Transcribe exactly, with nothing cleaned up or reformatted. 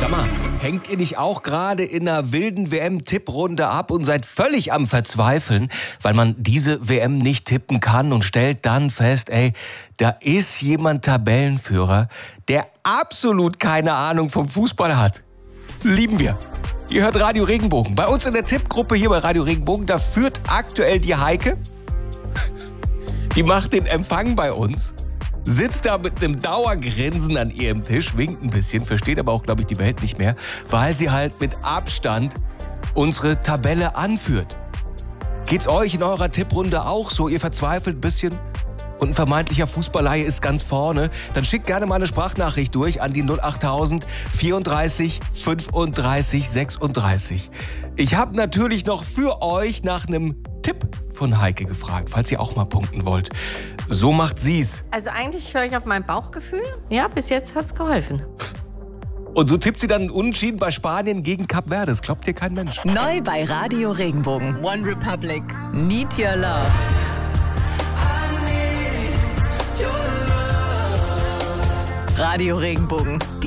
Sag mal, hängt ihr nicht auch gerade in einer wilden W M-Tipprunde ab und seid völlig am Verzweifeln, weil man diese W M nicht tippen kann und stellt dann fest, ey, da ist jemand Tabellenführer, der absolut keine Ahnung vom Fußball hat. Lieben wir. Ihr hört Radio Regenbogen. Bei uns in der Tippgruppe hier bei Radio Regenbogen, da führt aktuell die Heike. Die macht den Empfang bei uns. Sitzt da mit einem Dauergrinsen an ihrem Tisch, winkt ein bisschen, versteht aber auch, glaube ich, die Welt nicht mehr, weil sie halt mit Abstand unsere Tabelle anführt. Geht's euch in eurer Tipprunde auch so? Ihr verzweifelt ein bisschen und ein vermeintlicher Fußballleihe ist ganz vorne? Dann schickt gerne mal eine Sprachnachricht durch an die null achttausend vierunddreißig fünfunddreißig sechsunddreißig. Ich habe natürlich noch für euch nach einem Tipp von Heike gefragt, falls ihr auch mal punkten wollt. So macht sie's. Also eigentlich höre ich auf mein Bauchgefühl. Ja, bis jetzt hat's geholfen. Und so tippt sie dann unentschieden bei Spanien gegen Kap Verde. Das glaubt dir kein Mensch. Neu bei Radio Regenbogen. One Republic. Need Your Love. Radio Regenbogen.